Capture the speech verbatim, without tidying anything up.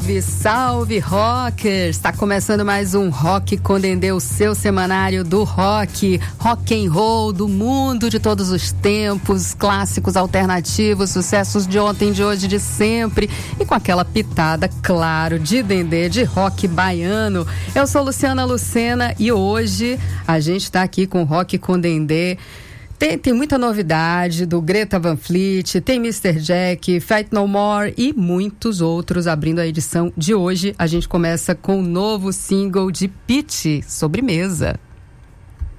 Salve, salve rockers! Está começando mais um Rock com Dendê, o seu semanário do rock, rock and roll, do mundo de todos os tempos, clássicos, alternativos, sucessos de ontem, de hoje, de sempre, e com aquela pitada, claro, de Dendê, de rock baiano. Eu sou Luciana Lucena e hoje a gente está aqui com Rock com Dendê. Tem, tem muita novidade do Greta Van Fleet, tem mister Jack, Fight No More e muitos outros abrindo a edição de hoje. A gente começa com o novo single de Pitty, Sobremesa.